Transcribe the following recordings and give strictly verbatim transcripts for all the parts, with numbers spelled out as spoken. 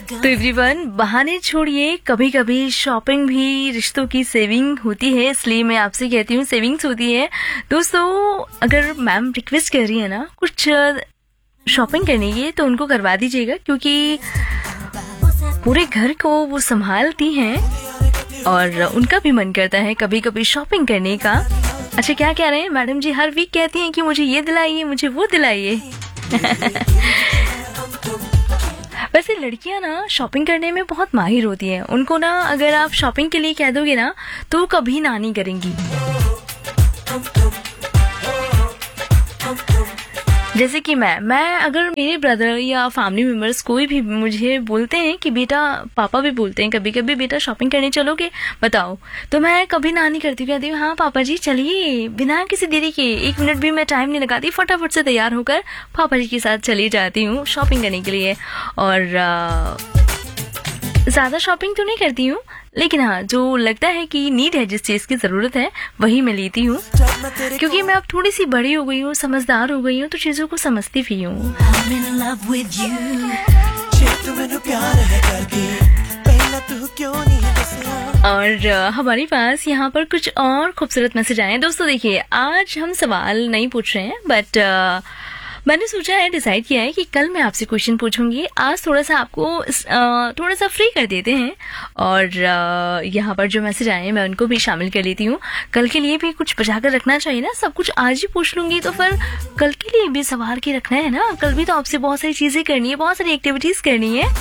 तो एवरीवन, बहाने छोड़िए, कभी कभी शॉपिंग भी रिश्तों की सेविंग होती है, इसलिए मैं आपसे कहती हूँ सेविंग्स होती है। दोस्तों, अगर मैम रिक्वेस्ट कर रही है ना कुछ शॉपिंग करने की तो उनको करवा दीजिएगा, क्योंकि पूरे घर को वो संभालती हैं और उनका भी मन करता है कभी कभी शॉपिंग करने का। अच्छा, क्या कह रहे हैं मैडम जी? हर वीक कहती हैं कि मुझे ये दिलाइए, मुझे वो दिलाइए। वैसे लड़कियां ना शॉपिंग करने में बहुत माहिर होती हैं। उनको ना अगर आप शॉपिंग के लिए कह दोगे ना तो वो कभी ना नहीं करेंगी। जैसे कि मैं मैं अगर मेरे ब्रदर या फैमिली मेंबर्स कोई भी मुझे बोलते हैं कि बेटा, पापा भी बोलते हैं कभी कभी, बेटा शॉपिंग करने चलोगे बताओ, तो मैं कभी ना नहीं करती, कहती हूँ हाँ पापा जी चलिए, बिना किसी देरी के, एक मिनट भी मैं टाइम नहीं लगाती, फटाफट से तैयार होकर पापा जी के साथ चली जाती हूँ शॉपिंग करने के लिए। और आ, ज्यादा शॉपिंग तो नहीं करती हूँ, लेकिन हाँ जो लगता है कि नीड है, जिस चीज की जरूरत है वही मैं लेती हूँ, क्योंकि मैं अब थोड़ी सी बड़ी हो गई हूँ, समझदार हो गई हूँ, तो चीजों को समझती भी हूँ। और हमारे पास यहाँ पर कुछ और खूबसूरत मैसेज आए हैं। दोस्तों देखिए, आज हम सवाल नहीं पूछ रहे हैं, बट मैंने सोचा है, डिसाइड किया है कि कल मैं आपसे क्वेश्चन पूछूंगी। आज थोड़ा सा आपको थोड़ा सा फ्री कर देते हैं, और यहाँ पर जो मैसेज आए हैं मैं उनको भी शामिल कर लेती हूँ। कल के लिए भी कुछ बचा कर रखना चाहिए ना, सब कुछ आज ही पूछ लूंगी तो फिर कल के लिए भी संवार के रखना है ना। कल भी तो आपसे बहुत सारी चीजें करनी है, बहुत सारी एक्टिविटीज करनी है।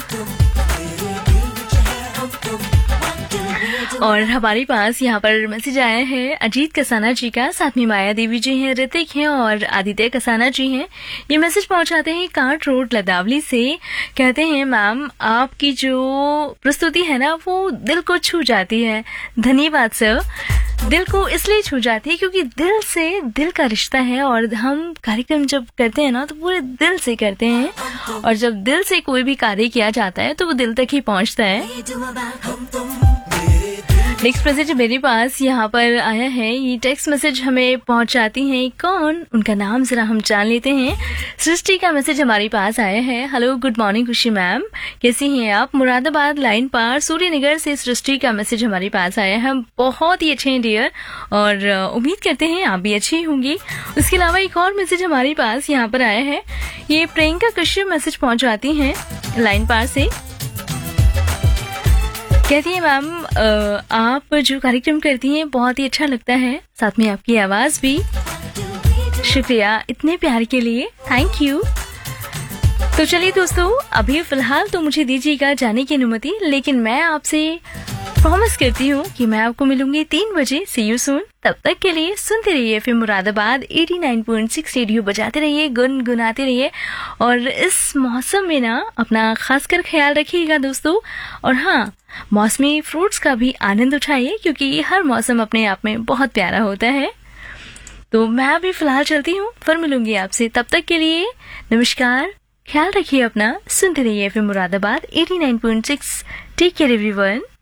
और हमारे पास यहाँ पर मैसेज आया है अजीत कसाना जी का, साथ में माया देवी जी हैं, ऋतिक हैं और आदित्य कसाना जी हैं। ये मैसेज पहुंचाते हैं कांट रोड लदावली से। कहते हैं मैम, आपकी जो प्रस्तुति है ना वो दिल को छू जाती है। धन्यवाद सर। दिल को इसलिए छू जाती है क्योंकि दिल से दिल का रिश्ता है, और हम कार्यक्रम जब करते हैं ना तो पूरे दिल से करते हैं, और जब दिल से कोई भी कार्य किया जाता है तो वो दिल तक ही पहुंचता है। नेक्स्ट मैसेज मेरे पास यहाँ पर आया है। ये टेक्स्ट मैसेज हमें पहुंचाती हैं कौन, उनका नाम जरा हम जान लेते हैं। सृष्टि का मैसेज हमारे पास आया है। हेलो, गुड मॉर्निंग खुशी मैम, कैसी हैं आप? मुरादाबाद लाइन पार सूर्यनगर से सृष्टि का मैसेज हमारे पास आया है। हम बहुत ही अच्छे हैं डियर, और उम्मीद करते हैं आप भी अच्छी होंगी। उसके अलावा एक और मैसेज हमारे पास यहाँ पर आया है। ये प्रियंका कश्यप मैसेज पहुंचाती हैं लाइन पार से। कहती है मैम, आप जो कार्यक्रम करती हैं बहुत ही अच्छा लगता है, साथ में आपकी आवाज भी। शुक्रिया इतने प्यार के लिए, थैंक यू। तो चलिए दोस्तों, अभी फिलहाल तो मुझे दीजिएगा जाने की अनुमति, लेकिन मैं आपसे प्रॉमिस करती हूँ कि मैं आपको मिलूंगी तीन बजे। सी यू सून। तब तक के लिए सुनते रहिए फिर Moradabad eighty nine point six radio, बजाते रहिए, गुनगुनाते रहिए, और इस मौसम में ना अपना खासकर ख्याल रखिएगा दोस्तों। और हाँ, मौसमी फ्रूट्स का भी आनंद उठाइए, क्योंकि हर मौसम अपने आप में बहुत प्यारा होता है। तो मैं अभी फिलहाल चलती हूँ, फिर मिलूंगी आपसे। तब तक के लिए नमस्कार, ख्याल रखिए अपना, सुनते रहिए फिर Moradabad eighty nine point six. Take care everyone.